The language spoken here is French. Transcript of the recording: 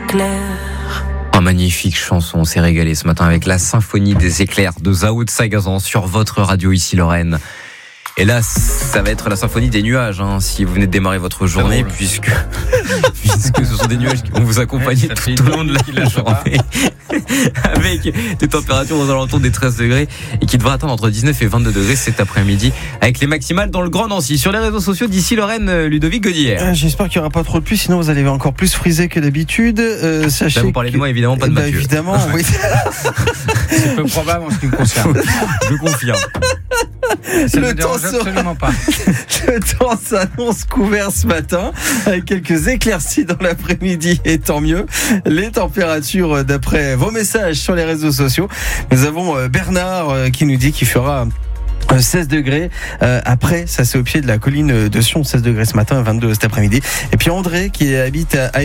éclairs. Oh, magnifique chanson, on s'est régalé ce matin avec la symphonie des éclairs de Zao de Sagazan sur votre radio ici Lorraine. Et là, ça va être la symphonie des nuages, si vous venez de démarrer votre journée, puisque ce sont des nuages qui vont vous accompagner tout au long de la journée, avec des températures aux alentours des 13 degrés et qui devraient atteindre entre 19 et 22 degrés cet après-midi, avec les maximales dans le Grand Nancy. Sur les réseaux sociaux d'ici Lorraine, Ludovic Gaudière. J'espère qu'il n'y aura pas trop de pluie, sinon vous allez encore plus friser que d'habitude. Sachez là, vous parlez de moi, évidemment, pas de Mathieu. Évidemment, oui. C'est peu probable en ce qui me concerne. Je confirme. Ça ne me dérange absolument pas. Le temps s'annonce couvert ce matin, avec quelques éclaircies dans l'après-midi, et tant mieux. Les températures, d'après vos messages sur les réseaux sociaux, nous avons Bernard qui nous dit qu'il fera 16 degrés. Après, ça c'est au pied de la colline de Sion, 16 degrés ce matin, 22 cet après-midi. Et puis André qui habite à